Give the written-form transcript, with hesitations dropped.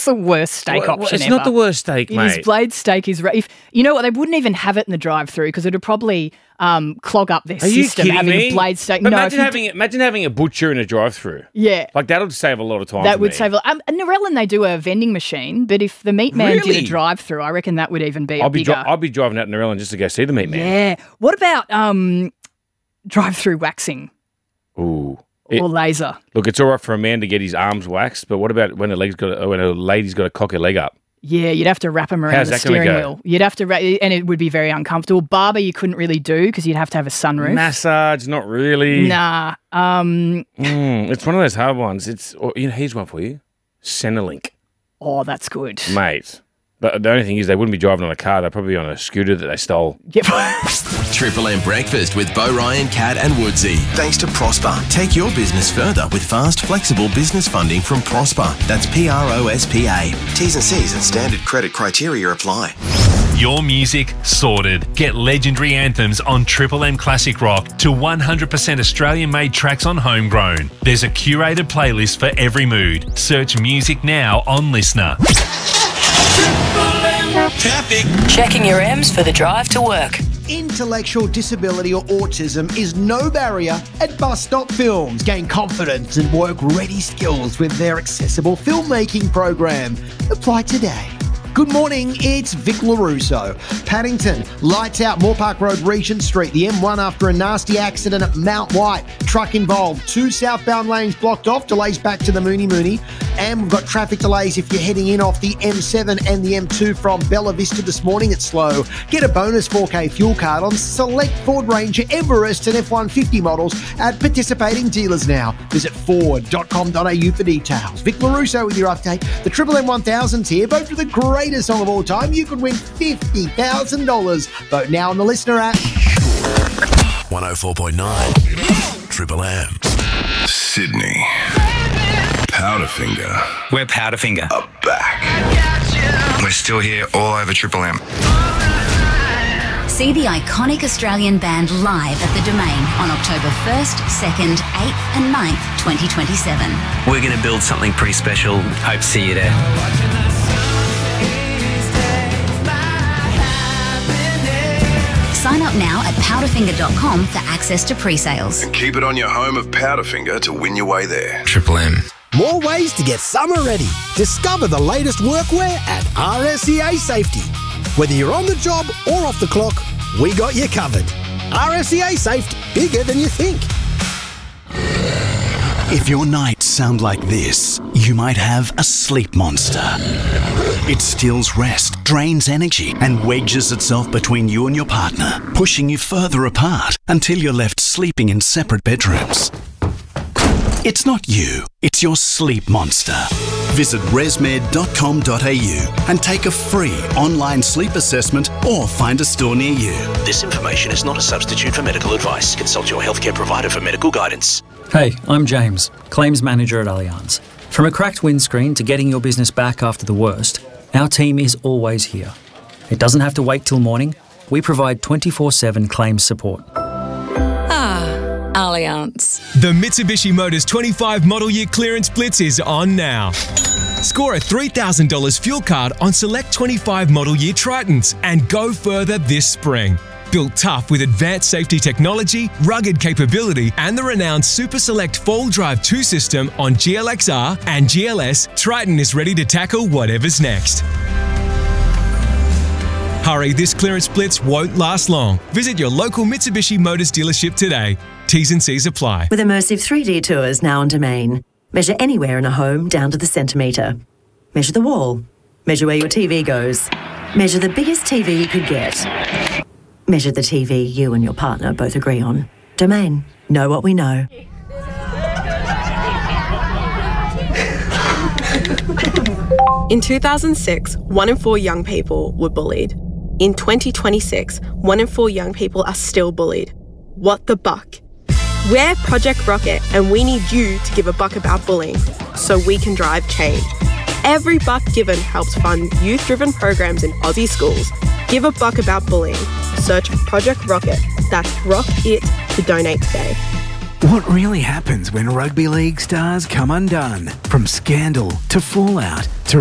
It's the worst steak option It's ever. not the worst steak, mate. His blade steak is... You know what? They wouldn't even have it in the drive-through because it would probably clog up their system having a blade steak. But imagine having a butcher in a drive-through. Yeah. Like, that'll save a lot of time. That would save... At Narellan, they do a vending machine, but if the meat man did a drive-through, I reckon that would even be bigger... I'll be driving out to Narellan just to go see the meat man. Yeah. What about drive-through waxing? Ooh. Or laser? Look, it's all right for a man to get his arms waxed, but what about when a lady's got to cock her leg up? Yeah, you'd have to wrap them around the steering wheel. You'd have to, and it would be very uncomfortable. Barber, you couldn't really do because you'd have to have a sunroof. Massage, not really. Nah. It's one of those hard ones. Here's one for you. Centrelink. Oh, that's good, mate. But the only thing is, they wouldn't be driving on a car. They'd probably be on a scooter that they stole. Yep. Triple M Breakfast with Bo Ryan, Kat and Woodsy. Thanks to Prosper. Take your business further with fast, flexible business funding from Prosper. That's PROSPA. T's and C's and standard credit criteria apply. Your music sorted. Get legendary anthems on Triple M Classic Rock to 100% Australian-made tracks on Homegrown. There's a curated playlist for every mood. Search music now on Listener. Traffic. Checking your M's for the drive to work. Intellectual disability or autism is no barrier at Bus Stop Films. Gain confidence and work-ready skills with their accessible filmmaking program. Apply today. Good morning, it's Vic LaRusso. Paddington, lights out Moore Park Road, Regent Street. The M1 after a nasty accident at Mount White. Truck involved. 2 southbound lanes blocked off. Delays back to the Mooney. And we've got traffic delays if you're heading in off the M7 and the M2 from Bella Vista this morning. It's slow. Get a bonus 4K fuel card on select Ford Ranger, Everest and F-150 models at participating dealers now. Visit ford.com.au for details. Vic LaRusso with your update. The Triple M 1000's here. Vote for the greatest song of all time. You could win $50,000. Vote now on the Listener app. 104.9 Triple M. Sydney. Powderfinger. We're Powderfinger. Are back. We're still here all over Triple M. See the iconic Australian band live at the Domain on October 1st, 2nd, 8th and 9th, 2027. We're going to build something pretty special. Hope to see you there. Sign up now at powderfinger.com for access to pre-sales. And keep it on your home of Powderfinger to win your way there. Triple M. More ways to get summer ready. Discover the latest workwear at RSEA Safety. Whether you're on the job or off the clock, we got you covered. RSEA Safety, bigger than you think. If your nights sound like this, you might have a sleep monster. It steals rest, drains energy, and wedges itself between you and your partner, pushing you further apart until you're left sleeping in separate bedrooms. It's not you, it's your sleep monster. Visit resmed.com.au and take a free online sleep assessment or find a store near you. This information is not a substitute for medical advice. Consult your healthcare provider for medical guidance. Hey, I'm James, Claims Manager at Allianz. From a cracked windscreen to getting your business back after the worst, our team is always here. It doesn't have to wait till morning. We provide 24/7 claims support. Allianz. The Mitsubishi Motors 25 Model Year Clearance Blitz is on now. Score a $3,000 fuel card on select 25 Model Year Tritons and go further this spring. Built tough with advanced safety technology, rugged capability and the renowned Super Select 4-Drive 2 system on GLXR and GLS, Triton is ready to tackle whatever's next. Hurry, this clearance blitz won't last long. Visit your local Mitsubishi Motors dealership today. T's and C's apply. With immersive 3D tours now on Domain. Measure anywhere in a home down to the centimetre. Measure the wall. Measure where your TV goes. Measure the biggest TV you could get. Measure the TV you and your partner both agree on. Domain. Know what we know. In 2006, 1 in 4 young people were bullied. In 2026, 1 in 4 young people are still bullied. What the buck? We're Project Rocket and we need you to give a buck about bullying so we can drive change. Every buck given helps fund youth-driven programs in Aussie schools. Give a buck about bullying. Search Project Rocket. That's Rock It to donate today. What really happens when rugby league stars come undone? From scandal to fallout to